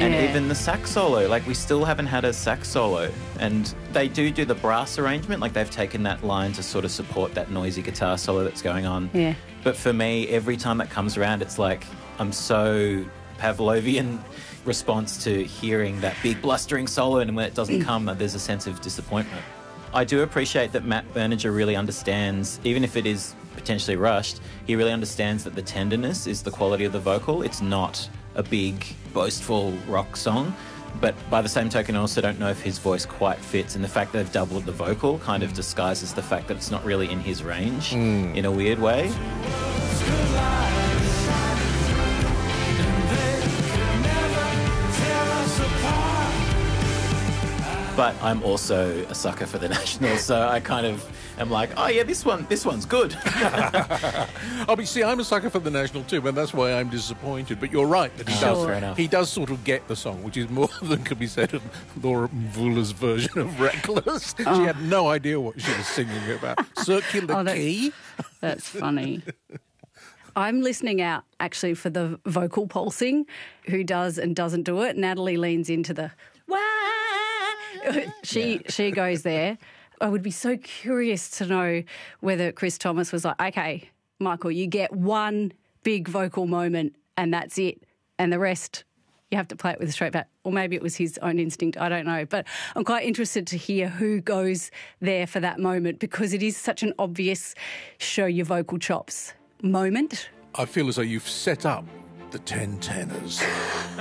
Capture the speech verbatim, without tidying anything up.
And Yeah. even the sax solo, like we still haven't had a sax solo. And they do do the brass arrangement, like they've taken that line to sort of support that noisy guitar solo that's going on. Yeah. But for me, every time that comes around, it's like I'm so Pavlovian response to hearing that big blustering solo, and when it doesn't come, there's a sense of disappointment. I do appreciate that Matt Berninger really understands, even if it is potentially rushed, he really understands that the tenderness is the quality of the vocal. It's not a big, boastful rock song. But by the same token, I also don't know if his voice quite fits, and the fact that they've doubled the vocal kind of disguises the fact that it's not really in his range Mm. in a weird way. But I'm also a sucker for the National, so I kind of am like, oh yeah, this one, this one's good. Oh, but see, I'm a sucker for the National too, but that's why I'm disappointed. But you're right that he Sure. does. Fair enough. He does sort of get the song, which is more than could be said of Laura Mvula's version of "Reckless." She had no idea what she was singing about. Circular Oh, that- key. That's funny. I'm listening out actually for the vocal pulsing, who does and doesn't do it. Natalie leans into the wah. She she goes there. I would be so curious to know whether Chris Thomas was like, okay, Michael, you get one big vocal moment and that's it, and the rest you have to play it with a straight back. Or maybe it was his own instinct, I don't know. But I'm quite interested to hear who goes there for that moment, because it is such an obvious show your vocal chops moment. I feel as though you've set up the ten tenors.